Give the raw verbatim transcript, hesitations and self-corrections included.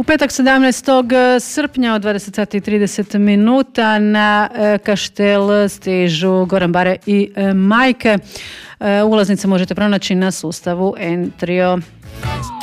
petak sedamnaestog srpnja od dvadeset sati i trideset minuta na Kaštel stižu Goran Bare i Majke. Ulaznice možete pronaći na sustavu Entrio.